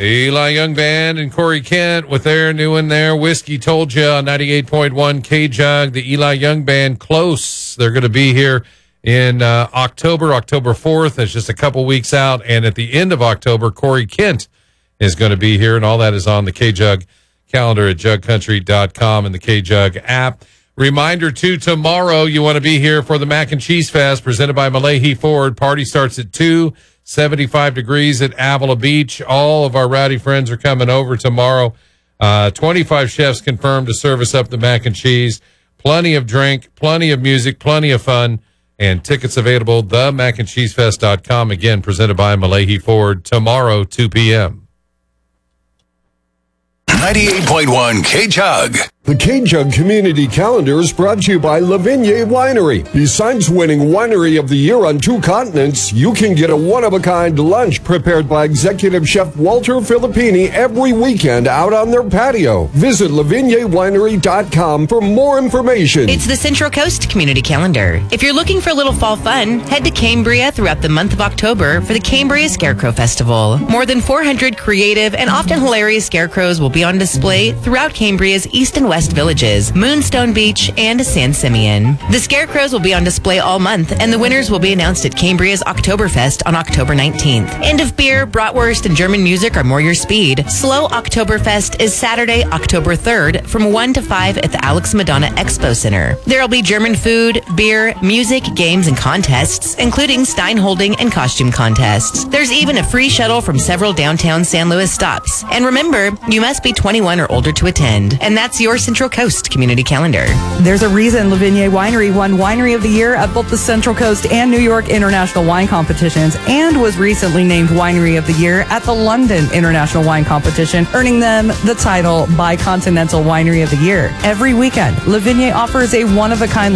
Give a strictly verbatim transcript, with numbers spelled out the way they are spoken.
Eli Young Band and Corey Kent with their new one there. Whiskey Told You on ninety-eight point one K-Jug. The Eli Young Band, Close. They're going to be here in uh, October, October fourth. That's just a couple weeks out. And at the end of October, Corey Kent is going to be here. And all that is on the K-Jug calendar at jug country dot com and the K-Jug app. Reminder, too, tomorrow you want to be here for the Mac and Cheese Fest presented by Malahi Ford. Party starts at two. seventy-five degrees at Avila Beach. All of our rowdy friends are coming over tomorrow. Uh, twenty-five chefs confirmed to service up the mac and cheese. Plenty of drink, plenty of music, plenty of fun, and tickets available. the mac and cheese fest dot com. Again, presented by Malahi Ford. Tomorrow, two p.m. ninety-eight point one K-Jug. The K-Jug Community Calendar is brought to you by La Vigne Winery. Besides winning Winery of the Year on two continents, you can get a one-of-a-kind lunch prepared by Executive Chef Walter Filippini every weekend out on their patio. Visit la vigne winery dot com for more information. It's the Central Coast Community Calendar. If you're looking for a little fall fun, head to Cambria throughout the month of October for the Cambria Scarecrow Festival. More than four hundred creative and often hilarious scarecrows will be on display throughout Cambria's east and west villages, Moonstone Beach, and San Simeon. The scarecrows will be on display all month, and the winners will be announced at Cambria's Oktoberfest on October nineteenth. End of beer, bratwurst, and German music are more your speed. Slow Oktoberfest is Saturday, October third, from one to five at the Alex Madonna Expo Center. There will be German food, beer, music, games, and contests, including Stein holding and costume contests. There's even a free shuttle from several downtown San Luis stops. And remember, you must be twenty-one or older to attend. And that's your Central Coast Community Calendar. There's a reason La Vigne Winery won Winery of the Year at both the Central Coast and New York International Wine Competitions and was recently named Winery of the Year at the London International Wine Competition, earning them the title Bicontinental Winery of the Year. Every weekend, La Vigne offers a one-of-a-kind